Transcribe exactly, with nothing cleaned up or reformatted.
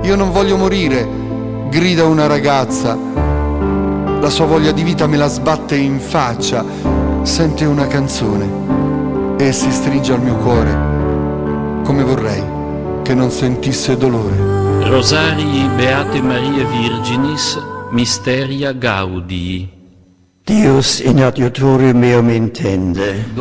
io non voglio morire, grida una ragazza. La sua voglia di vita me la sbatte in faccia. Sente una canzone e si stringe al mio cuore, come vorrei che non sentisse dolore. Rosarii Beate Marie Virginis, Mysteria Gaudii. Deus in adiutorium meum intende.